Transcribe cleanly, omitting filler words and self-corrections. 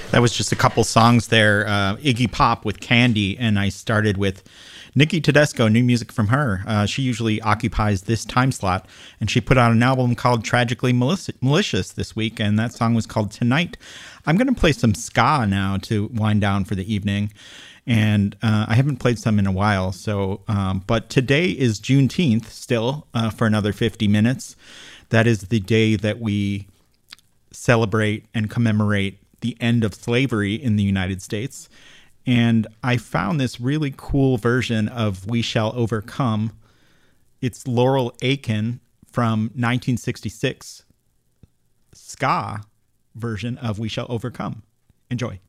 That was just a couple songs there. Iggy Pop with Candy, and I started with Nikki Tedesco, new music from her. She usually occupies this time slot, and she put out an album called Tragically Malicious this week, and that song was called Tonight. I'm going to play some ska now to wind down for the evening, and I haven't played some in a while. But today is Juneteenth still for another 50 minutes. That is the day that we celebrate and commemorate the end of slavery in the United States. And I found this really cool version of We Shall Overcome. It's Laurel Aitken from 1966, ska version of We Shall Overcome. Enjoy.